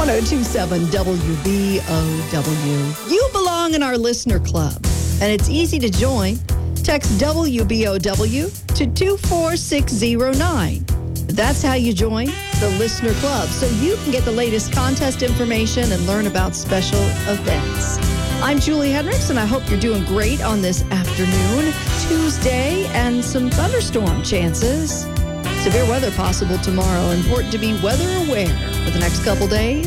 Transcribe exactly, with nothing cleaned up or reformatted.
ten twenty-seven W B O W. You belong in our listener club, and it's easy to join. Text W B O W to two four six zero nine. That's how you join the listener club, so you can get the latest contest information and learn about special events. I'm Julie Hendricks, and I hope you're doing great on this afternoon, Tuesday, and some thunderstorm chances. Severe weather possible tomorrow. Important to be weather aware for the next couple days.